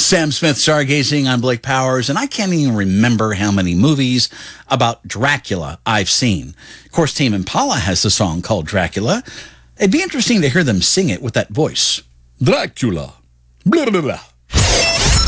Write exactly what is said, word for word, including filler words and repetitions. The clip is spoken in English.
Sam Smith, Stargazing. I'm Blake Powers, and I can't even remember how many movies about Dracula I've seen. Of course, Tame Impala has a song called Dracula. It'd be interesting to hear them sing it with that voice. Dracula. Blah, blah, blah.